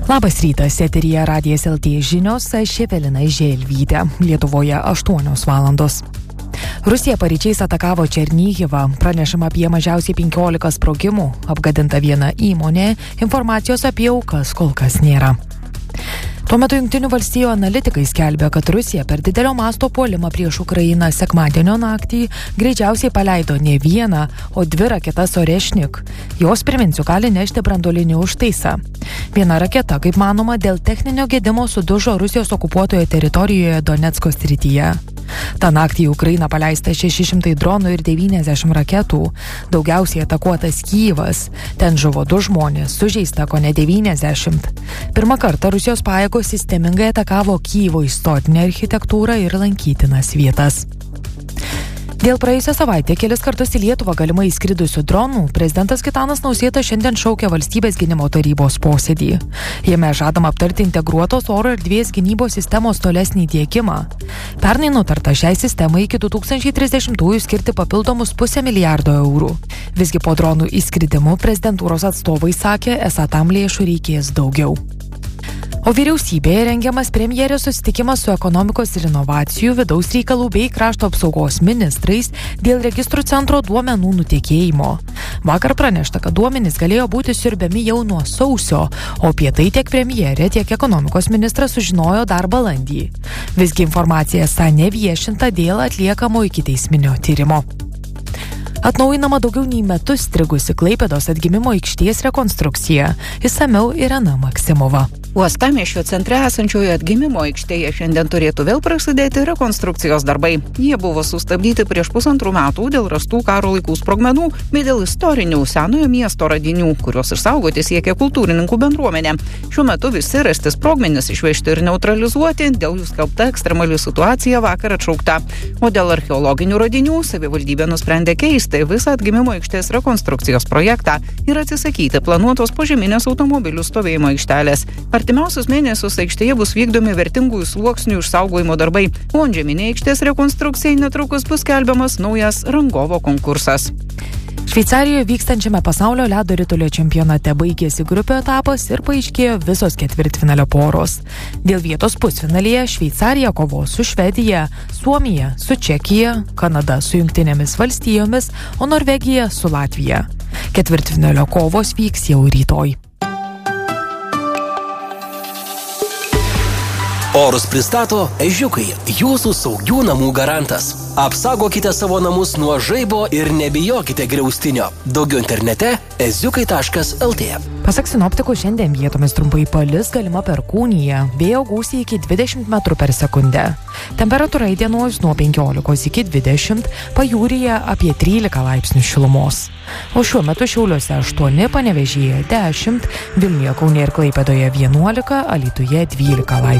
Labas rytas, eteryje Radijas LT žinios, aš Evelina Želvytė. Lietuvoje 8 valandos. Rusija paryčiais atakavo Černyhivą, pranešama apie mažiausiai 15 sprogimų, apgadinta viena įmonė, informacijos apie aukas kol kas nėra. Tuo metu Jungtinių valstijų analitikai skelbia, kad Rusija per didelio masto puolimą prieš Ukrainą sekmadienio naktį greičiausiai paleido ne vieną, o 2 raketas Orešnik. Jos, priminsiu, gali nešti branduolinį užtaisą. Viena raketa, kaip manoma, dėl techninio gedimo sudužo Rusijos okupuotoje teritorijoje Donecko srityje. Ta naktį į Ukrainą paleista 600 dronų ir 90 raketų. Daugiausiai atakuotas Kyjivas. Ten žuvo 2 žmonės, sužeista kone 90. Pirmą kartą Rusijos pajėgos sistemingai atakavo Kyjivo istorinę architektūrą ir lankytinas vietas. Dėl praėjusią savaitę kelis kartus į Lietuvą galimai įskridusių dronų prezidentas Gitanas Nausėda šiandien šaukia Valstybės gynimo tarybos posėdį. Jame žadama aptarti integruotos oro erdvės gynybos sistemos tolesnį tiekimą. Pernai nutarta šiai sistemai iki 2030-ųjų skirti papildomus $500 milijardo eurų. Visgi po dronų įskridimų prezidentūros atstovai sakė, esą tam lėšų reikės daugiau. O vyriausybėje rengiamas premjerės susitikimas su ekonomikos ir inovacijų, vidaus reikalų bei krašto apsaugos ministrais dėl registrų centro duomenų nutekėjimo. Vakar pranešta, kad duomenys galėjo būti siurbiami jau nuo sausio, o apie tai tiek premjerė, tiek ekonomikos ministras sužinojo dar balandį. Visgi informacija esą neviešinta dėl atliekamo ikiteisminio tyrimo. Atnaujinama daugiau nei metus strigusi Klaipėdos atgimimo aikštės rekonstrukcija. Išsamiau Irena Maksimova. Uostamiesčio centre esančioje atgimimo aikštėje šiandien turėtų vėl prasidėti rekonstrukcijos darbai. Jie buvo sustabdyti prieš 1,5 metų dėl rastų karo laikų sprogmenų bei dėl istorinių senojo miesto radinių, kuriuos išsaugoti siekia kultūrininkų bendruomenė. Šiuo metu visi rasti sprogmenys išvežti ir neutralizuoti, dėl jų skelbta ekstremali situacija vakar atšaukta. O dėl archeologinių radinių savivaldybė nusprendė keisti visą atgimimo aikštės rekonstrukcijos projektą ir atsisakyti planuotos požeminės automobilių stovėjimo aikštelės. Artimiausius mėnesius aikštėje bus vykdomi vertingųjų sluoksnių išsaugojimo darbai, o antžeminė aikštės rekonstrukcijai netrukus bus skelbiamas naujas rangovo konkursas. Šveicarijoje vykstančiame pasaulio ledo ritulio čempionate baigėsi grupių etapas ir paaiškėjo visos ketvirtfinalio poros. Dėl vietos pusfinalyje Šveicarija kovos su Švedija, Suomija su Čekija, Kanada su Jungtinėmis valstijomis, o Norvegija su Latvija. Ketvirtfinalio kovos vyks jau rytoj. Orus pristato Ežiukai, jūsų saugių namų garantas. Apsaugokite savo namus nuo žaibo ir nebijokite griaustinio. Daugiau internete eziukai.lt. Pasak sinoptikų, šiandien vietomis trumpai palis, galima perkūnija, vėjo gūsiai iki 20 metrų per sekundę. Temperatūra įdienojus nuo 15 iki 20, pajūryje apie 13 laipsnių šilumos. O šiuo metu Šiauliuose 8, Panevėžyje 10, Vilniuje, Kaune ir Klaipėdoje 11, Alytuje 12 laipsnių.